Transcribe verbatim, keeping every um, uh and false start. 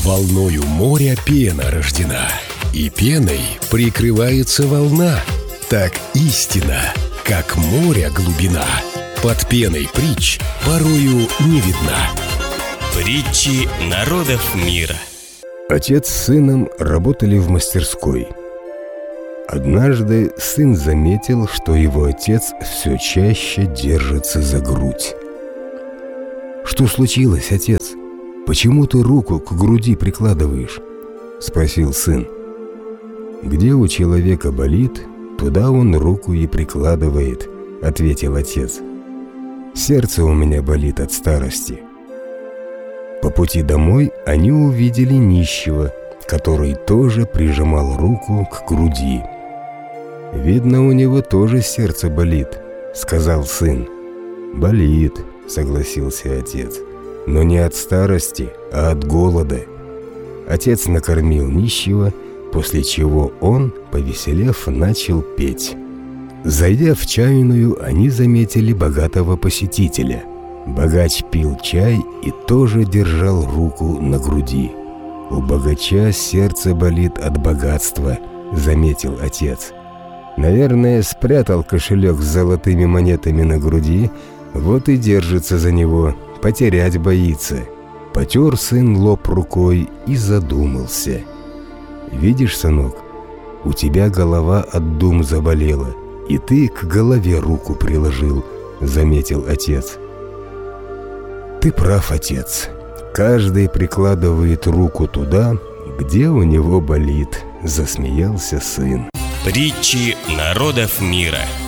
Волною моря пена рождена, и пеной прикрывается волна. Так истина, как море глубина, под пеной притч порою не видна. Притчи народов мира. Отец с сыном работали в мастерской. Однажды сын заметил, что его отец все чаще держится за грудь. «Что случилось, отец? Почему ты руку к груди прикладываешь?» — спросил сын. «Где у человека болит, туда он руку и прикладывает», — ответил отец. «Сердце у меня болит от старости». По пути домой они увидели нищего, который тоже прижимал руку к груди. «Видно, у него тоже сердце болит», — сказал сын. «Болит», — согласился отец, — «но не от старости, а от голода». Отец накормил нищего, после чего он, повеселев, начал петь. Зайдя в чайную, они заметили богатого посетителя. Богач пил чай и тоже держал руку на груди. «У богача сердце болит от богатства», — заметил отец. «Наверное, спрятал кошелек с золотыми монетами на груди, вот и держится за него, потерять боится». Потер сын лоб рукой и задумался. «Видишь, сынок, у тебя голова от дум заболела, и ты к голове руку приложил», — заметил отец. «Ты прав, отец. Каждый прикладывает руку туда, где у него болит», — засмеялся сын. Притчи народов мира.